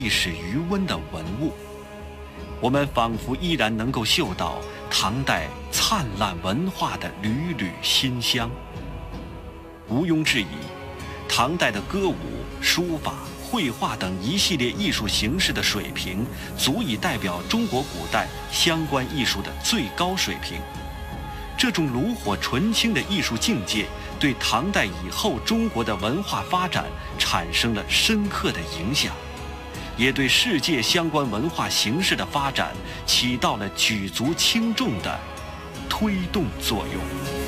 历史余温的文物，我们仿佛依然能够嗅到唐代灿烂文化的缕缕馨香。毋庸置疑，唐代的歌舞、书法、绘画等一系列艺术形式的水平，足以代表中国古代相关艺术的最高水平。这种炉火纯青的艺术境界，对唐代以后中国的文化发展产生了深刻的影响，也对世界相关文化形式的发展起到了举足轻重的推动作用。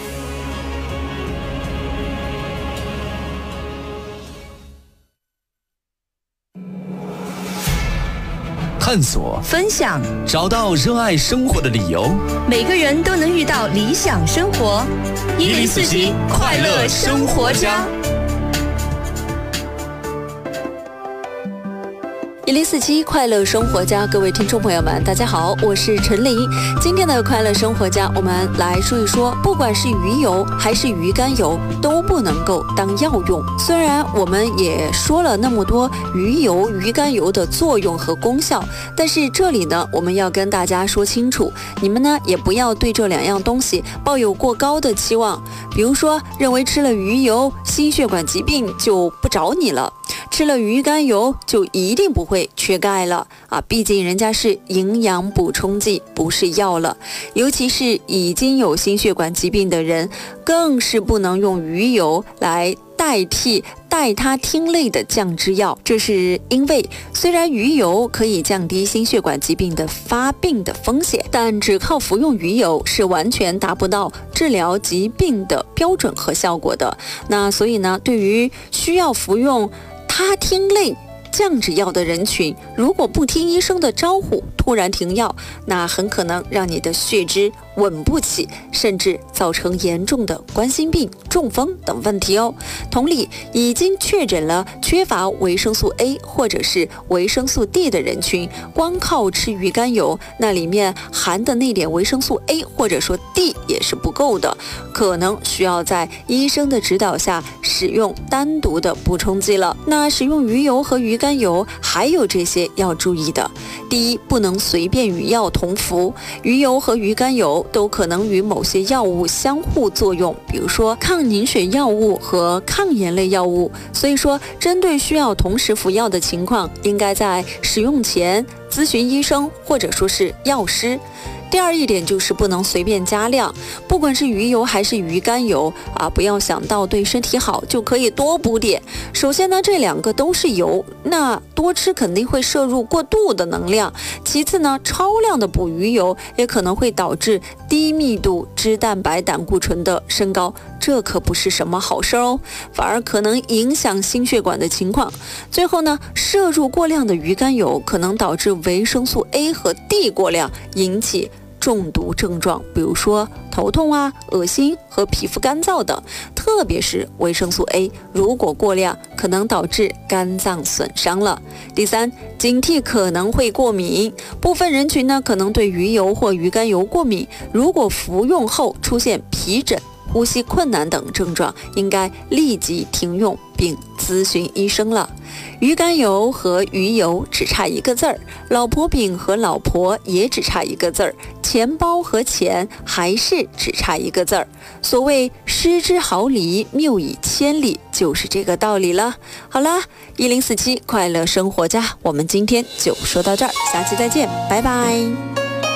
探索、 分享， 找到热爱生活的理由。 每个人都能遇到理想生活。1047快乐生活家。1047快乐生活家，各位听众朋友们，大家好，我是陈琳。今天的快乐生活家，我们来说一说，不管是鱼油还是鱼肝油，都不能够当药用。虽然我们也说了那么多鱼油、鱼肝油的作用和功效，但是这里呢，我们要跟大家说清楚，你们呢也不要对这两样东西抱有过高的期望。比如说，认为吃了鱼油，心血管疾病就不找你了。吃了鱼肝油就一定不会缺钙了啊！毕竟人家是营养补充剂，不是药了。尤其是已经有心血管疾病的人，更是不能用鱼油来代替代他汀类的降脂药。这是因为虽然鱼油可以降低心血管疾病的发病的风险，但只靠服用鱼油是完全达不到治疗疾病的标准和效果的。那所以呢，对于需要服用他汀类降脂药的人群，如果不听医生的招呼突然停药，那很可能让你的血脂稳不起，甚至造成严重的冠心病、中风等问题哦。同理，已经确诊了缺乏维生素 A 或者是维生素 D 的人群，光靠吃鱼肝油，那里面含的那点维生素 A 或者说 D 也是不够的，可能需要在医生的指导下使用单独的补充剂了。那使用鱼油和鱼肝油还有这些要注意的。第一，不能随便与药同服，鱼油和鱼肝油都可能与某些药物相互作用，比如说抗凝血药物和抗炎类药物。所以说，针对需要同时服药的情况，应该在使用前咨询医生或者说是药师。第二一点就是不能随便加量，不管是鱼油还是鱼肝油啊，不要想到对身体好就可以多补点。首先呢，这两个都是油，那多吃肯定会摄入过度的能量。其次呢，超量的补鱼油也可能会导致低密度脂蛋白胆固醇的升高，这可不是什么好事哦，反而可能影响心血管的情况。最后呢，摄入过量的鱼肝油可能导致维生素 A 和 D 过量，引起中毒症状，比如说头痛啊、恶心和皮肤干燥等。特别是维生素 A 如果过量，可能导致肝脏损伤了。第三，警惕可能会过敏，部分人群呢可能对鱼油或鱼肝油过敏，如果服用后出现皮疹、呼吸困难等症状，应该立即停用并咨询医生了。鱼肝油和鱼油只差一个字儿，老婆饼和老婆也只差一个字儿，钱包和钱还是只差一个字儿。所谓失之毫厘，谬以千里，就是这个道理了。好啦，1047快乐生活家，我们今天就说到这儿，下期再见，拜拜。